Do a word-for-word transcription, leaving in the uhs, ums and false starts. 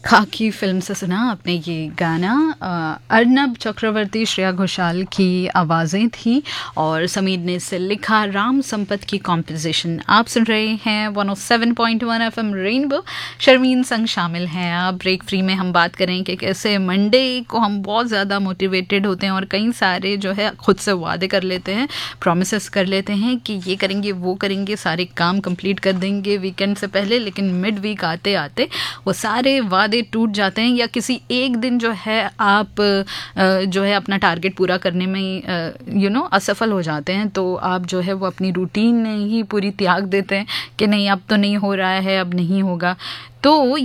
खाकी फिल्म से सुना आपने ये गाना। अ, अर्नब चक्रवर्ती, श्रेया घोषाल की आवाज़ें थी और समीर ने इसे लिखा। राम संपत की कॉम्पोजिशन। आप सुन रहे हैं one O seven point one F M rainbow. Sharmin संग शामिल हैं। आप ब्रेक फ्री में हम बात करें कि कैसे मंडे को हम बहुत ज़्यादा मोटिवेटेड होते हैं और कई सारे जो है खुद से वादे कर लेते हैं, प्रोमिस कर लेते हैं कि ये करेंगे वो करेंगे, सारे काम कंप्लीट कर देंगे वीकेंड से पहले, लेकिन मिड वीक आते आते वो सारे वादे टूट जाते हैं या किसी एक दिन जो है आप जो है अपना टारगेट पूरा करने में यू नो असफल हो जाते हैं। तो आप जो है वो अपनी रूटीन ही पूरी त्याग देते हैं कि नहीं अब तो नहीं हो रहा है, अब नहीं होगा। तो